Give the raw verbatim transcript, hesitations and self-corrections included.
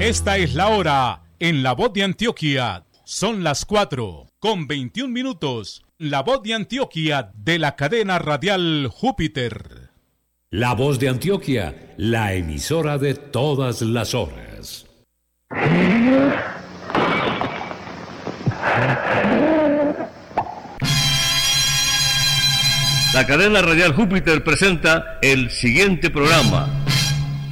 Esta es la hora en La Voz de Antioquia. Son las cuatro con veintiún minutos. La Voz de Antioquia de la cadena radial Júpiter. La Voz de Antioquia, la emisora de todas las horas. La cadena radial Júpiter presenta el siguiente programa.